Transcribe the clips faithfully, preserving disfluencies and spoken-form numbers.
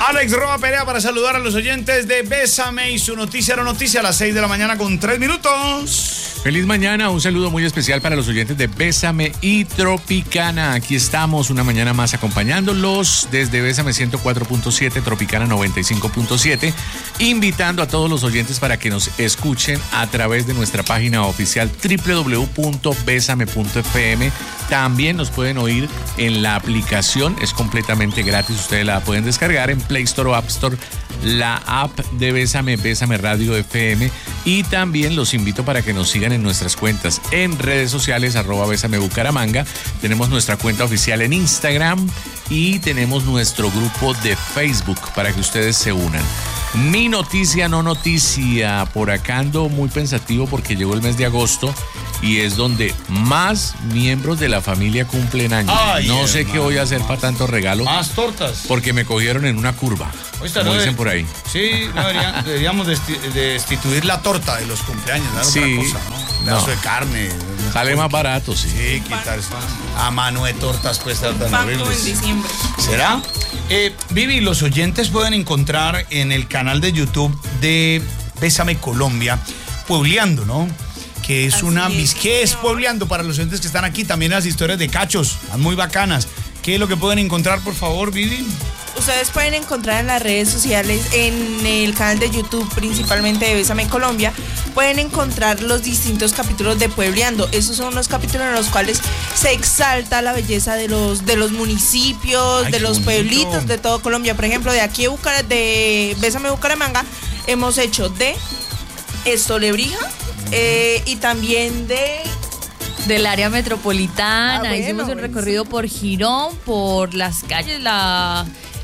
Alex Roa Perea para saludar a los oyentes de Bésame y su noticia no noticia a las seis de la mañana con tres minutos. Feliz mañana, un saludo muy especial para los oyentes de Bésame y Tropicana. Aquí estamos una mañana más acompañándolos desde Bésame ciento cuatro punto siete, Tropicana noventa y cinco punto siete, invitando a todos los oyentes para que nos escuchen a través de nuestra página oficial doble u doble u doble u punto besame punto efe eme. También nos pueden oír en la aplicación, es completamente gratis, ustedes la pueden descargar en Play Store o App Store, la app de Bésame, Bésame Radio F M, y también los invito para que nos sigan en nuestras cuentas en redes sociales, arroba Bésame Bucaramanga. Tenemos nuestra cuenta oficial en Instagram y tenemos nuestro grupo de Facebook para que ustedes se unan. Mi noticia no noticia, por acá ando muy pensativo porque llegó el mes de agosto y es donde más miembros de la familia cumplen años. Ay, no sé hermano, qué voy a hacer para tanto regalo. Más tortas. Porque me cogieron en una curva, Oíste, como no dicen de, por ahí. Sí, no, debería, deberíamos desti, destituir la torta de los cumpleaños, dar sí, otra cosa, ¿no? Un pedazo no. de carne. Sale más barato, sí. Sí, quitar a mano de tortas pues tan horribles. En diciembre. ¿Será? Eh, Vivi, los oyentes pueden encontrar en el canal de YouTube de Bésame Colombia, Puebleando, ¿no? Que es Así una... Es, ¿Qué es Puebleando para los oyentes que están aquí? También las historias de cachos, muy bacanas. ¿Qué es lo que pueden encontrar, por favor, Vivi? Ustedes pueden encontrar en las redes sociales, en el canal de YouTube, principalmente de Bésame Colombia, pueden encontrar los distintos capítulos de Puebleando. Esos son los capítulos en los cuales se exalta la belleza de los, de los municipios, Ay, de los bonito. pueblitos de todo Colombia. Por ejemplo, de aquí de, Bucar de Bésame Bucaramanga, hemos hecho de Estolebrija eh, y también de... Del área metropolitana. Ah, bueno, hicimos un recorrido sí. por Girón, por las calles, la...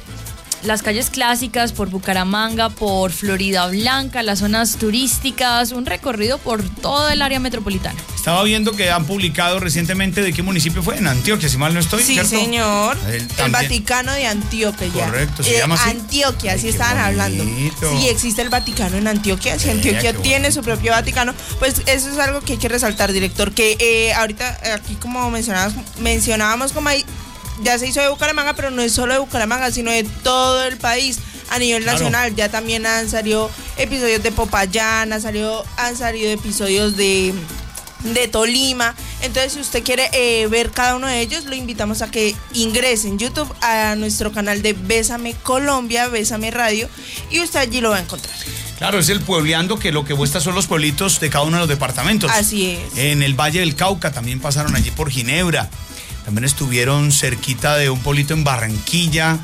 las calles clásicas, por Bucaramanga, por Florida Blanca, las zonas turísticas, un recorrido por todo el área metropolitana. Estaba viendo que han publicado recientemente de qué municipio fue, en Antioquia, si mal no estoy, Sí, ¿cierto? señor, el, el Vaticano de Antioquia. Correcto, ¿se eh, llama así? Antioquia, así estaban hablando. Sí, existe el Vaticano en Antioquia, si Antioquia eh, tiene bonito. su propio Vaticano, pues eso es algo que hay que resaltar, director, que eh, ahorita aquí como mencionábamos, mencionábamos como hay... Ya se hizo de Bucaramanga, pero no es solo de Bucaramanga, sino de todo el país. A nivel claro. nacional ya también han salido episodios de Popayán, han salido, han salido episodios de, de Tolima. Entonces, si usted quiere eh, ver cada uno de ellos, lo invitamos a que ingrese en YouTube a nuestro canal de Bésame Colombia, Bésame Radio, y usted allí lo va a encontrar. Claro, es el Puebleando, que lo que muestra son los pueblitos de cada uno de los departamentos. Así es. En el Valle del Cauca también pasaron allí por Ginebra. También estuvieron cerquita de un pueblito en Barranquilla.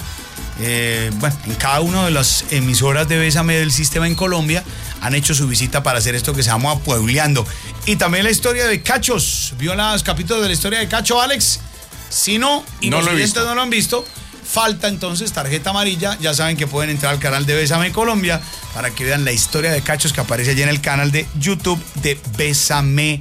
Eh, bueno, en cada una de las emisoras de Bésame del sistema en Colombia han hecho su visita para hacer esto que se llama Puebleando. Y también la historia de Cachos. ¿Vio los capítulos de la historia de Cacho, Alex? Si no, y no los lo oyentes no lo han visto, falta entonces tarjeta amarilla. Ya saben que pueden entrar al canal de Bésame Colombia para que vean la historia de Cachos que aparece allí en el canal de YouTube de Bésame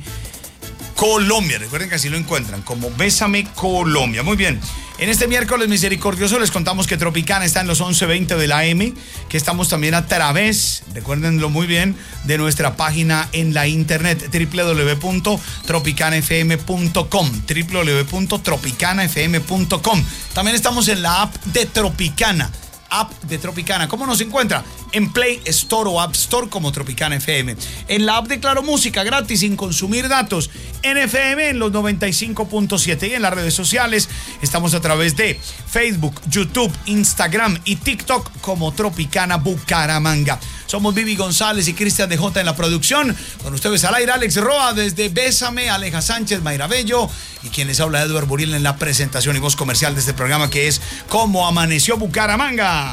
Colombia. Recuerden que así lo encuentran como Bésame Colombia. Muy bien. En este miércoles misericordioso les contamos que Tropicana está en los once veinte de la A M, que estamos también a través, recuérdenlo muy bien, de nuestra página en la internet doble u doble u doble u punto tropicana f m punto com, doble u doble u doble u punto tropicana f m punto com. También estamos en la app de Tropicana. App de Tropicana. ¿Cómo nos encuentra? En Play Store o App Store como Tropicana F M. En la app de Claro Música, gratis, sin consumir datos. En F M en los noventa y cinco punto siete. Y en las redes sociales estamos a través de Facebook, YouTube, Instagram y TikTok como Tropicana Bucaramanga. Somos Vivi González y Cristian de J en la producción. Con ustedes al aire, Alex Roa desde Bésame, Aleja Sánchez, Mayra Bello y quien les habla, Eduardo Buriel, en la presentación y voz comercial de este programa que es Cómo Amaneció Bucaramanga.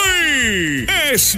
Hoy es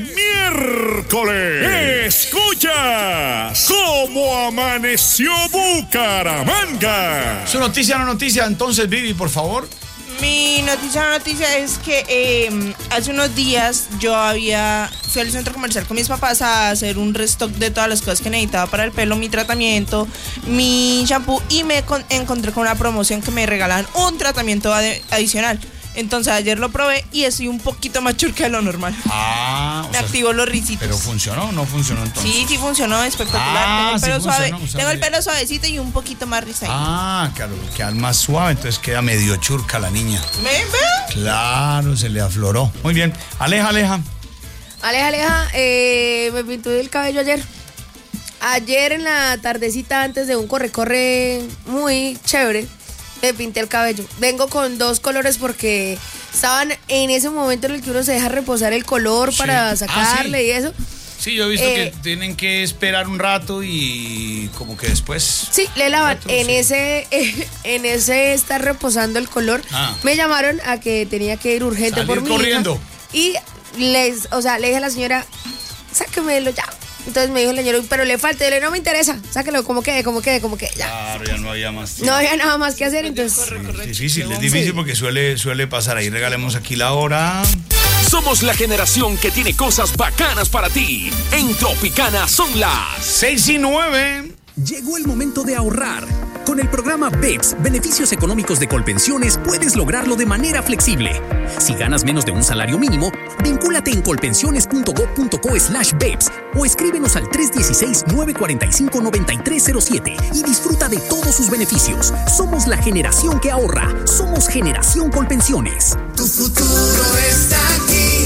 miércoles. Escuchas Cómo Amaneció Bucaramanga. Su noticia no noticia, entonces, Vivi, por favor. Mi noticia no noticia es que eh, hace unos días yo había fui al centro comercial con mis papás a hacer un restock de todas las cosas que necesitaba para el pelo, mi tratamiento, mi shampoo, y me con, encontré con una promoción que me regalan un tratamiento ad, adicional. Entonces ayer lo probé y estoy un poquito más churca de lo normal. Ah, o Me sea, activó los risitos. ¿Pero funcionó o no funcionó entonces? Sí, sí funcionó, espectacular. Ah, tengo el pelo sí suave, funcionó, o sea, tengo el le- pelo suavecito y un poquito más rizadito. Ah, claro, queda más suave, entonces queda medio churca la niña. ¿Ven, ven? Claro, se le afloró. Muy bien. Aleja, Aleja. Aleja, Aleja, eh, me pinté el cabello ayer. Ayer en la tardecita antes de un corre-corre muy chévere, me pinté el cabello. Vengo con dos colores porque estaban en ese momento en el que uno se deja reposar el color Sí. para Ah, sacarle sí. y eso. Sí, yo he visto Eh, que tienen que esperar un rato y como que después... Sí, le lavan. Otro, en sí. ese en ese estar reposando el color, Ah. me llamaron a que tenía que ir urgente Salir por mi hija. corriendo. Y les, o sea, le dije a la señora, sáquemelo ya. Entonces me dijo el señor, pero le falta. Y yo le dije, no me interesa, sáquelo como quede, como quede, como quede, ya. Claro, ya no había más tiempo. No había nada más que hacer, entonces... Es difícil, es difícil porque suele, suele pasar ahí. Regalemos aquí la hora. Somos la generación que tiene cosas bacanas para ti. En Tropicana son las seis y nueve. Llegó el momento de ahorrar. Con el programa B E P S, Beneficios Económicos de Colpensiones, puedes lograrlo de manera flexible. Si ganas menos de un salario mínimo, vincúlate en colpensiones.gov.co slash B E P S o escríbenos al tres uno seis, nueve cuatro cinco, nueve tres cero siete y disfruta de todos sus beneficios. Somos la generación que ahorra. Somos Generación Colpensiones. Tu futuro está aquí,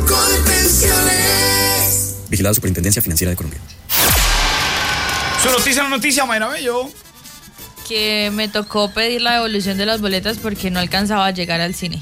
Colpensiones. Vigilado Superintendencia Financiera de Colombia. Su noticia, la noticia, Mayra Bello. Que me tocó pedir la devolución de las boletas porque no alcanzaba a llegar al cine.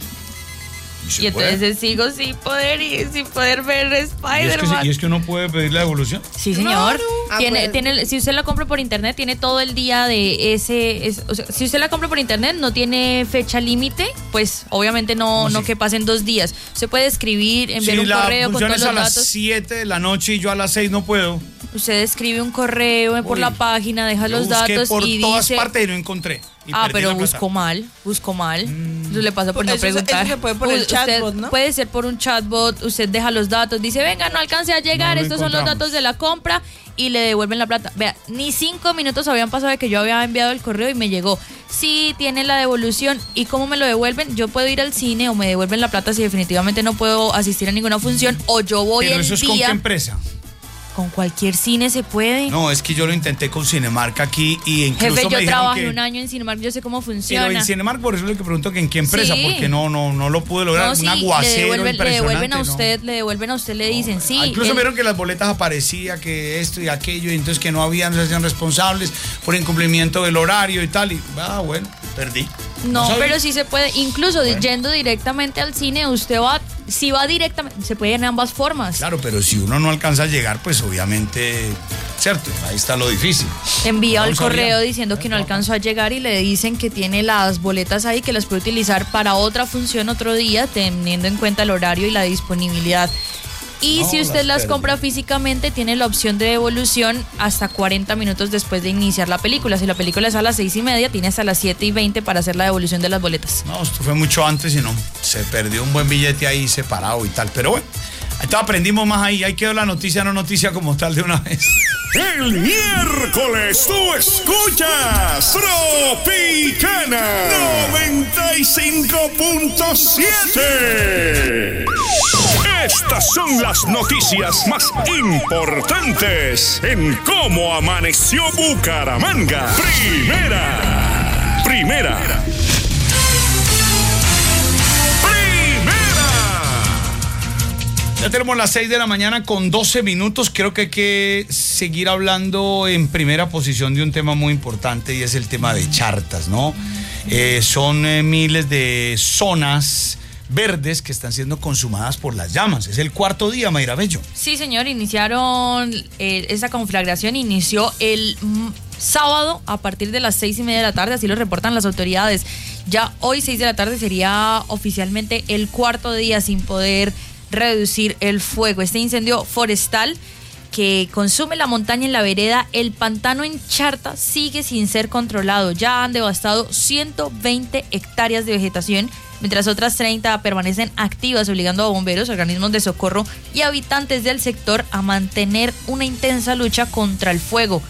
¿Y, Y entonces sigo sin poder ir, sin poder ver ¿Y es, que, Spider-Man. se- ¿Y es que uno puede pedir la devolución? Sí, señor. Ah, Tiene, pues. tiene, si usted la compra por internet, tiene todo el día de ese. es- o sea, si usted la compra por internet, no tiene fecha límite, pues obviamente no, ¿Cómo no así? que pasen dos días. Usted puede escribir, enviar Si un la correo con función todos es a los las datos. siete de la noche y yo a las seis no puedo. Usted escribe un correo por Uy. la página, deja Yo los busqué datos por y todas dice. partes y no encontré. Y Ah, perdí pero la plata. buscó mal, buscó mal. Eso le pasa por Eso no se- preguntar. eso se puede por el Usted chatbot, ¿no? Puede ser por un chatbot, usted deja los datos, dice, venga, no alcance a llegar, No lo estos son los encontramos. datos de la compra y le devuelven la plata. Vea, ni cinco minutos habían pasado de que yo había enviado el correo y me llegó. Sí, tiene la devolución. ¿Y cómo me lo devuelven? Yo puedo ir al cine o me devuelven la plata si definitivamente no puedo asistir a ninguna función o yo voy Pero el eso es con qué día. empresa. Con cualquier cine se puede. No, es que yo lo intenté con Cinemark aquí y incluso Jefe, me yo dijeron trabajé que... un año en Cinemark, yo sé cómo Pero funciona. en Cinemark, por eso es lo que pregunto que en qué empresa, Sí. porque no, no, no lo pude lograr. No, Un sí, le aguacero devuelven, le impresionante, devuelven a ¿no? usted, le devuelven a usted, le dicen, sí. Ah, incluso él- vieron que las boletas aparecía que esto y aquello, y entonces que no habían, no se hacían responsables por incumplimiento del horario y tal. Y, ah, bueno, perdí. No, sabía. pero sí se puede, incluso yendo directamente al cine, usted va, si va directamente, se puede en ambas formas. Claro, pero si uno no alcanza a llegar, pues obviamente, cierto, ahí está lo difícil. Envía No el sabía. correo diciendo que no alcanzó a llegar y le dicen que tiene las boletas ahí, que las puede utilizar para otra función otro día, teniendo en cuenta el horario y la disponibilidad. Y No, si usted las las perdí. compra físicamente, tiene la opción de devolución hasta cuarenta minutos después de iniciar la película. Si la película es a las seis y media, tiene hasta las siete y veinte para hacer la devolución de las boletas. No, esto fue mucho antes y no, se perdió un buen billete ahí separado y tal. Pero bueno, entonces aprendimos más ahí. Ahí quedó la noticia, no noticia como tal de una vez. el miércoles. Tú escuchas Tropicana noventa y cinco punto siete. Estas son las noticias más importantes en cómo amaneció Bucaramanga. Primera. Primera. Ya tenemos las seis de la mañana con doce minutos. Creo que hay que seguir hablando en primera posición de un tema muy importante y es el tema de chartas, ¿no? Eh, son eh, miles de zonas verdes que están siendo consumadas por las llamas. Es el cuarto día, Mayra Bello. Sí, señor, iniciaron, eh, esa conflagración inició el mm, sábado a partir de las seis y media de la tarde, así lo reportan las autoridades. Ya hoy, seis de la tarde, sería oficialmente el cuarto día sin poder reducir el fuego. Este incendio forestal que consume la montaña en la vereda, el pantano en Charta, sigue sin ser controlado. Ya han devastado ciento veinte hectáreas de vegetación, mientras otras treinta permanecen activas, obligando a bomberos, organismos de socorro y habitantes del sector a mantener una intensa lucha contra el fuego.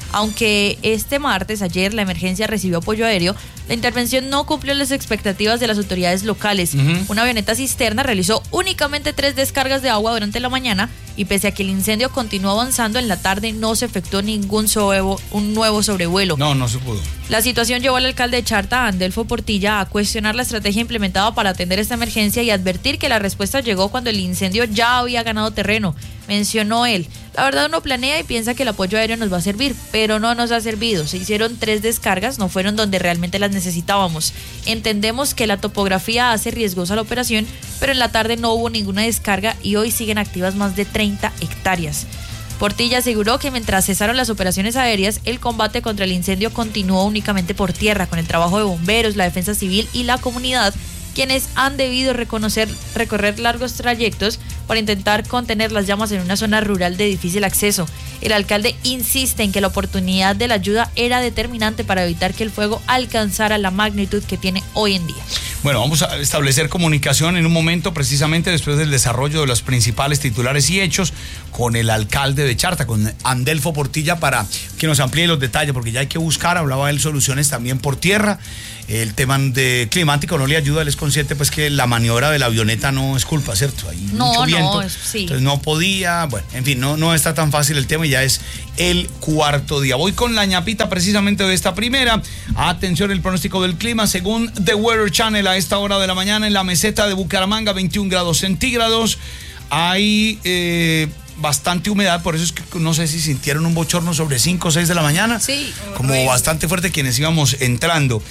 Aunque este martes, ayer, la emergencia recibió apoyo aéreo, la intervención no cumplió las expectativas de las autoridades locales. Uh-huh. Una avioneta cisterna realizó únicamente tres descargas de agua durante la mañana y pese a que el incendio continuó avanzando, en la tarde no se efectuó ningún sobrevo, un nuevo sobrevuelo. No, no se pudo. La situación llevó al alcalde de Charta, Andelfo Portilla, a cuestionar la estrategia implementada para atender esta emergencia y advertir que la respuesta llegó cuando el incendio ya había ganado terreno. Mencionó él: la verdad uno planea y piensa que el apoyo aéreo nos va a servir, pero no nos ha servido. Se hicieron tres descargas, no fueron donde realmente las necesitábamos. Entendemos que la topografía hace riesgosa la operación, pero en la tarde no hubo ninguna descarga y hoy siguen activas más de treinta hectáreas. Portilla aseguró que mientras cesaron las operaciones aéreas, el combate contra el incendio continuó únicamente por tierra, con el trabajo de bomberos, la defensa civil y la comunidad, quienes han debido reconocer, recorrer largos trayectos para intentar contener las llamas en una zona rural de difícil acceso. El alcalde insiste en que la oportunidad de la ayuda era determinante para evitar que el fuego alcanzara la magnitud que tiene hoy en día. Bueno, vamos a establecer comunicación en un momento, precisamente después del desarrollo de los principales titulares y hechos, con el alcalde de Charta, con Andelfo Portilla, para que nos amplíe los detalles, porque ya hay que buscar, hablaba él, soluciones también por tierra. El tema de climático no le ayuda, él es consciente pues que la maniobra de la avioneta no es culpa, ¿cierto? Hay no, mucho viento, no, sí. Entonces no podía, bueno, en fin, no, no está tan fácil el tema y ya es el cuarto día. Voy con la ñapita precisamente de esta primera. Atención, el pronóstico del clima, según The Weather Channel, a esta hora de la mañana en la meseta de Bucaramanga, veintiún grados centígrados. Hay eh, bastante humedad, por eso es que no sé si sintieron un bochorno sobre cinco o seis de la mañana. Sí. Como horrible. Bastante fuerte quienes íbamos entrando.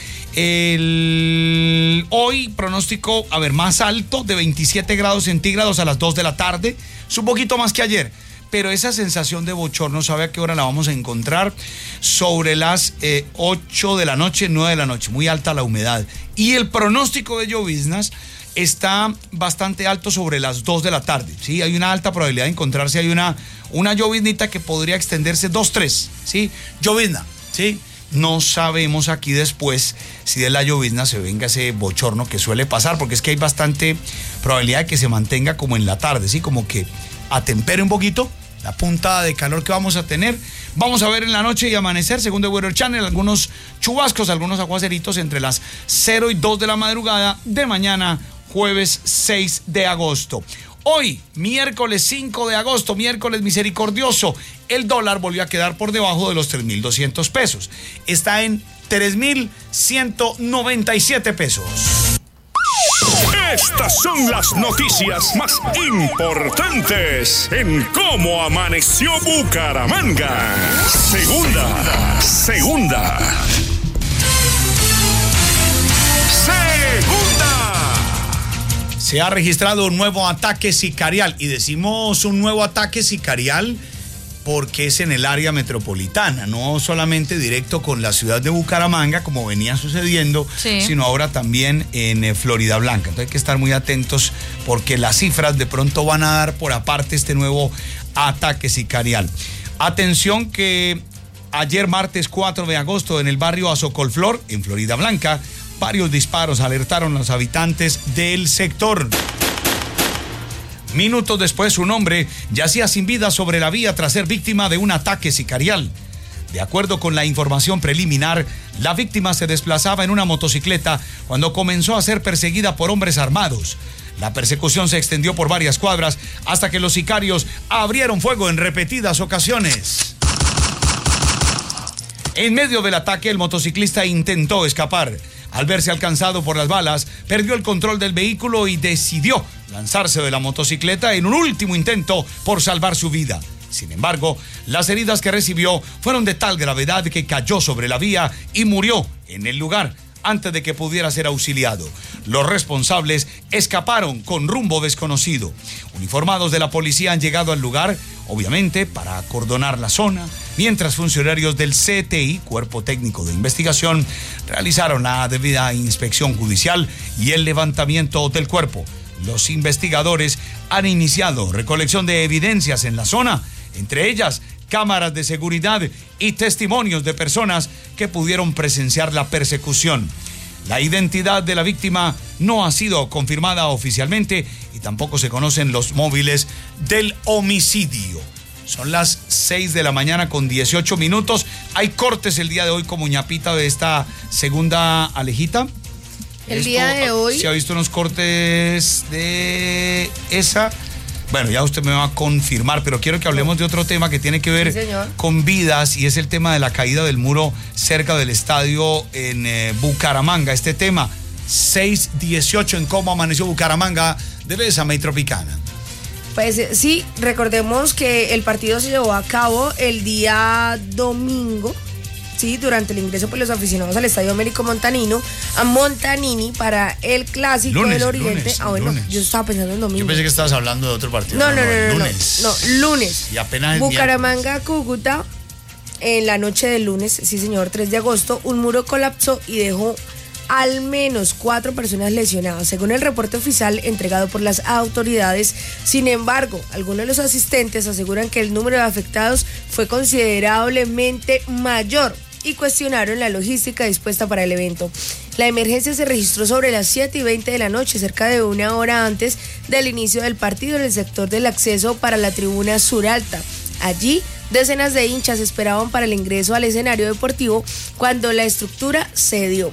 El, hoy pronóstico, a ver, más alto de veintisiete grados centígrados a las dos de la tarde. Es un poquito más que ayer, pero esa sensación de bochorno, ¿sabe a qué hora la vamos a encontrar? Sobre las eh, ocho de la noche, nueve de la noche, muy alta la humedad. Y el pronóstico de lloviznas está bastante alto sobre las dos de la tarde, ¿sí? Hay una alta probabilidad de encontrarse, hay una, una lloviznita que podría extenderse dos, tres, ¿sí? Llovizna, ¿sí? No sabemos aquí después si de la llovizna se venga ese bochorno que suele pasar, porque es que hay bastante probabilidad de que se mantenga como en la tarde, ¿sí? Como que atempere un poquito la punta de calor que vamos a tener. Vamos a ver en la noche y amanecer, según The Weather Channel, algunos chubascos, algunos aguaceritos entre las cero y dos de la madrugada de mañana, jueves seis de agosto. Hoy, miércoles cinco de agosto, miércoles misericordioso, el dólar volvió a quedar por debajo de los tres mil doscientos pesos. Está en tres mil ciento noventa y siete pesos. Estas son las noticias más importantes en Cómo Amaneció Bucaramanga. Segunda, segunda. Segunda. Se ha registrado un nuevo ataque sicarial, y decimos un nuevo ataque sicarial porque es en el área metropolitana, no solamente directo con la ciudad de Bucaramanga, como venía sucediendo, sí, sino ahora también en eh, Florida Blanca. Entonces hay que estar muy atentos porque las cifras de pronto van a dar por aparte este nuevo ataque sicarial. Atención que ayer martes cuatro de agosto en el barrio Azocolflor, en Florida Blanca, varios disparos alertaron a los habitantes del sector. Minutos después, un hombre yacía sin vida sobre la vía tras ser víctima de un ataque sicarial. De acuerdo con la información preliminar, la víctima se desplazaba en una motocicleta cuando comenzó a ser perseguida por hombres armados. La persecución se extendió por varias cuadras hasta que los sicarios abrieron fuego en repetidas ocasiones. En medio del ataque, el motociclista intentó escapar. Al verse alcanzado por las balas, perdió el control del vehículo y decidió lanzarse de la motocicleta en un último intento por salvar su vida. Sin embargo, las heridas que recibió fueron de tal gravedad que cayó sobre la vía y murió en el lugar antes de que pudiera ser auxiliado. Los responsables escaparon con rumbo desconocido. Uniformados de la policía han llegado al lugar, obviamente, para acordonar la zona, mientras funcionarios del C T I, Cuerpo Técnico de Investigación, realizaron la debida inspección judicial y el levantamiento del cuerpo. Los investigadores han iniciado recolección de evidencias en la zona, entre ellas cámaras de seguridad y testimonios de personas que pudieron presenciar la persecución. La identidad de la víctima no ha sido confirmada oficialmente y tampoco se conocen los móviles del homicidio. Son las seis de la mañana con dieciocho minutos. Hay cortes el día de hoy como ñapita de esta segunda alejita. El Esto, día de hoy. ¿Se ha visto unos cortes de esa? Bueno, ya usted me va a confirmar, pero quiero que hablemos de otro tema que tiene que ver sí, con vidas, y es el tema de la caída del muro cerca del estadio en eh, Bucaramanga. Este tema, seis dieciocho en cómo amaneció Bucaramanga de Bésame y Tropicana. Pues sí, recordemos que el partido se llevó a cabo el día domingo, sí, durante el ingreso por los aficionados al Estadio Américo Montanino, a Montanini para el Clásico lunes, del Oriente. Lunes, ah, bueno, lunes. yo estaba pensando en domingo. Yo pensé que estabas hablando de otro partido. No, no, no, no, no, lunes. No, no, lunes. Y apenas Bucaramanga, Cúcuta, en la noche del lunes, sí señor, tres de agosto, un muro colapsó y dejó al menos cuatro personas lesionadas, según el reporte oficial entregado por las autoridades. Sin embargo, algunos de los asistentes aseguran que el número de afectados fue considerablemente mayor y cuestionaron la logística dispuesta para el evento. La emergencia se registró sobre las siete y veinte de la noche, cerca de una hora antes del inicio del partido, en el sector del acceso para la tribuna sur alta. Allí, decenas de hinchas esperaban para el ingreso al escenario deportivo cuando la estructura cedió.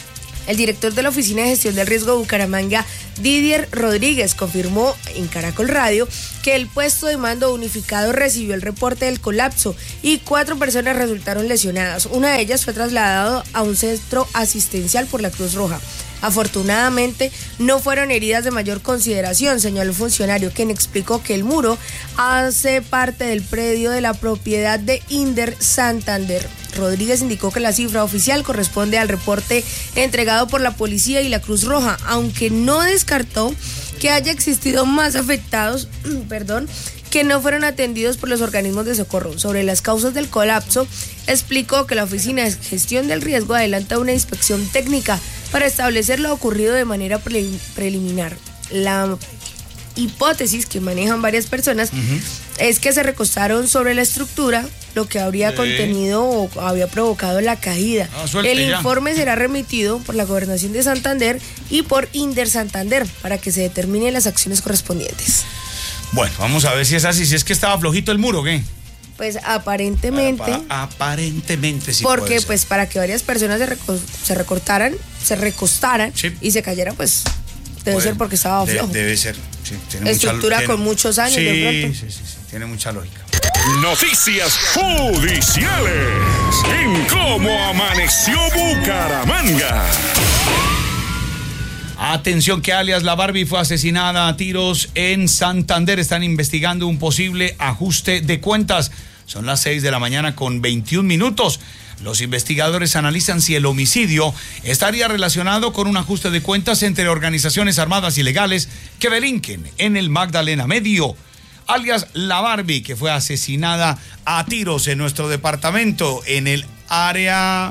El director de la Oficina de Gestión del Riesgo de Bucaramanga, Didier Rodríguez, confirmó en Caracol Radio que el puesto de mando unificado recibió el reporte del colapso y cuatro personas resultaron lesionadas. Una de ellas fue trasladada a un centro asistencial por la Cruz Roja. Afortunadamente, no fueron heridas de mayor consideración, señaló el funcionario, quien explicó que el muro hace parte del predio de la propiedad de Inder Santander. Rodríguez indicó que la cifra oficial corresponde al reporte entregado por la policía y la Cruz Roja, aunque no descartó que haya existido más afectados, perdón, que no fueron atendidos por los organismos de socorro. Sobre las causas del colapso, explicó que la Oficina de Gestión del Riesgo adelanta una inspección técnica para establecer lo ocurrido de manera pre- preliminar. La hipótesis que manejan varias personas uh-huh. es que se recostaron sobre la estructura, lo que habría sí. contenido o había provocado la caída. Ah, suelte, el ya. informe será remitido por la Gobernación de Santander y por Inder Santander para que se determinen las acciones correspondientes. Bueno, vamos a ver si es así, si es que estaba flojito el muro, ¿qué? Pues aparentemente. Apa, aparentemente sí. Porque pues para que varias personas se, reco- se recortaran, se recostaran sí. y se cayeran, pues debe puede, ser porque estaba flojo. De, debe ser, sí. Tiene estructura mucha, con tiene, muchos años sí, de pronto. Sí, sí, sí, tiene mucha lógica. Noticias judiciales en Cómo Amaneció Bucaramanga. Atención que alias La Barbie fue asesinada a tiros en Santander. Están investigando un posible ajuste de cuentas. Son las seis de la mañana con veintiún minutos. Los investigadores analizan si el homicidio estaría relacionado con un ajuste de cuentas entre organizaciones armadas ilegales que delinquen en el Magdalena Medio. Alias La Barbie, que fue asesinada a tiros en nuestro departamento, en el área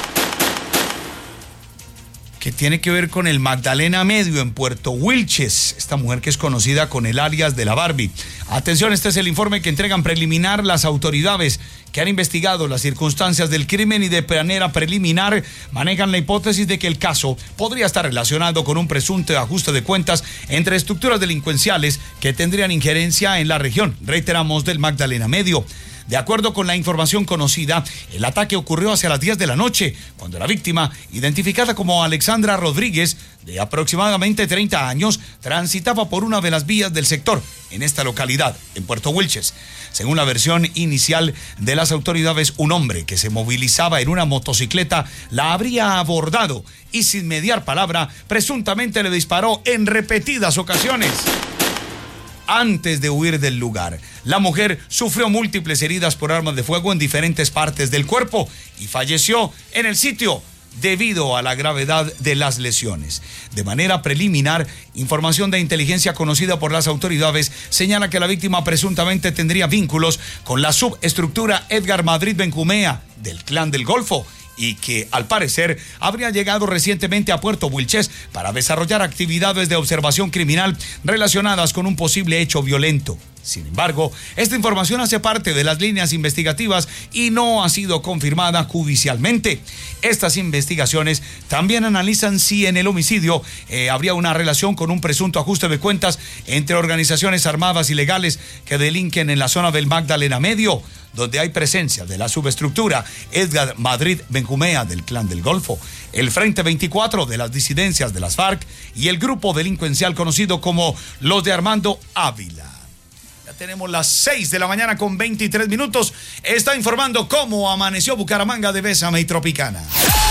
que tiene que ver con el Magdalena Medio en Puerto Wilches, esta mujer que es conocida con el alias de La Barbie. Atención, este es el informe que entregan preliminar las autoridades que han investigado las circunstancias del crimen y de manera preliminar manejan la hipótesis de que el caso podría estar relacionado con un presunto ajuste de cuentas entre estructuras delincuenciales que tendrían injerencia en la región, reiteramos, del Magdalena Medio. De acuerdo con la información conocida, el ataque ocurrió hacia las diez de la noche, cuando la víctima, identificada como Alexandra Rodríguez, de aproximadamente treinta años, transitaba por una de las vías del sector, en esta localidad, en Puerto Wilches. Según la versión inicial de las autoridades, un hombre que se movilizaba en una motocicleta la habría abordado y, sin mediar palabra, presuntamente le disparó en repetidas ocasiones. Antes de huir del lugar, la mujer sufrió múltiples heridas por armas de fuego en diferentes partes del cuerpo y falleció en el sitio debido a la gravedad de las lesiones. De manera preliminar, información de inteligencia conocida por las autoridades señala que la víctima presuntamente tendría vínculos con la subestructura Edgar Madrid Benjumea del Clan del Golfo y que, al parecer, habría llegado recientemente a Puerto Wilches para desarrollar actividades de observación criminal relacionadas con un posible hecho violento. Sin embargo, esta información hace parte de las líneas investigativas y no ha sido confirmada judicialmente. Estas investigaciones también analizan si en el homicidio eh, habría una relación con un presunto ajuste de cuentas entre organizaciones armadas ilegales que delinquen en la zona del Magdalena Medio, donde hay presencia de la subestructura Edgar Madrid Benjumea del Clan del Golfo, el Frente veinticuatro de las disidencias de las FARC y el grupo delincuencial conocido como los de Armando Ávila. Ya tenemos las seis de la mañana con veintitrés minutos. Está informando cómo amaneció Bucaramanga de Bésame y Tropicana.